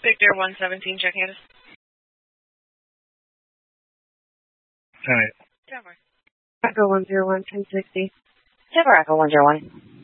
Victor 117, check status. All right. Tower. Echo 101, 1060. Tower Echo 101.